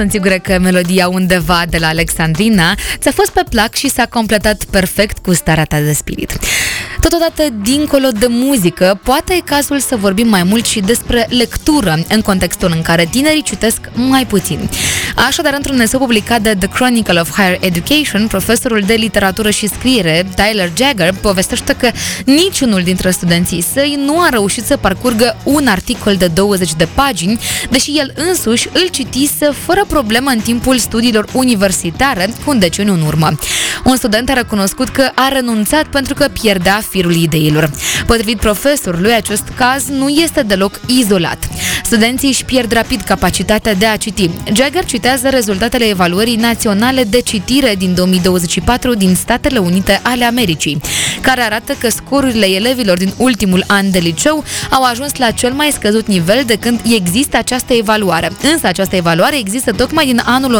Sunt sigură că melodia Undeva de la Alexandrina ți-a fost pe plac și s-a completat perfect cu starea ta de spirit. Totodată, dincolo de muzică, poate e cazul să vorbim mai mult și despre lectură, în contextul în care tinerii citesc mai puțin. Așadar, într-un eseu publicat de The Chronicle of Higher Education, profesorul de literatură și scriere, Tyler Jagger, povestește că niciunul dintre studenții săi nu a reușit să parcurgă un articol de 20 de pagini, deși el însuși îl citise fără problemă în timpul studiilor universitare, cu un deceniu în urmă. Un student a recunoscut că a renunțat pentru că pierdea firul ideilor. Potrivit profesorului, acest caz nu este deloc izolat. Studenții își pierd rapid capacitatea de a citi. Jagger citează rezultatele evaluării naționale de citire din 2024 din Statele Unite ale Americii, care arată că scorurile elevilor din ultimul an de liceu au ajuns la cel mai scăzut nivel de când există această evaluare. Însă această evaluare există tocmai din anul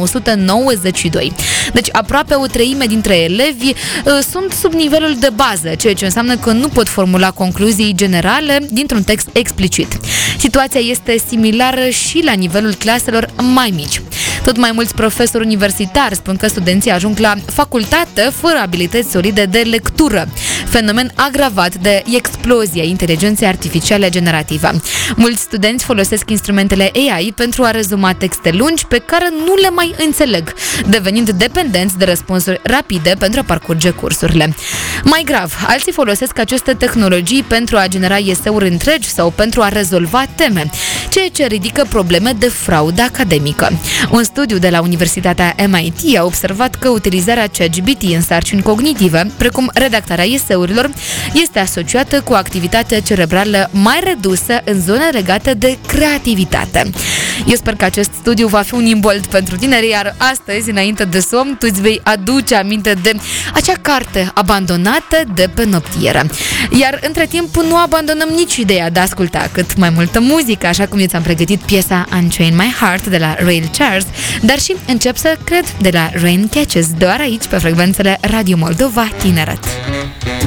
1992. Deci aproape o treime dintre elevi sunt sub nivelul de bază, ceea ce înseamnă că nu pot formula concluzii generale dintr-un text explicit. Situația este similară și la nivelul claselor mai mici. Tot mai mulți profesori universitari spun că studenții ajung la facultate fără abilități solide de lectură, fenomen agravat de explozia inteligenței artificiale generative. Mulți studenți folosesc instrumentele AI pentru a rezuma texte lungi pe care nu le mai înțeleg, devenind dependenți de răspunsuri rapide pentru a parcurge cursurile. Mai grav, alții folosesc aceste tehnologii pentru a genera eseuri întregi sau pentru a rezolva teme, ceea ce ridică probleme de fraudă academică. Un studiu de la Universitatea MIT a observat că utilizarea ChatGPT în sarcini cognitive, precum redactarea eseurilor, este asociată cu activitatea cerebrală mai redusă în zone legate de creativitate. Eu sper că acest studiu va fi un imbold pentru tineri, iar astăzi, înainte de somn, tu îți vei aduce aminte de acea carte abandonată de pe noptieră. Iar între timp nu abandonăm nici ideea de a asculta cât mai multă muzică, așa cum eu ți-am pregătit piesa Unchain My Heart de la Ray Charles, dar și Încep să cred de la Rain Catches, doar aici pe frecvențele Radio Moldova Tineret.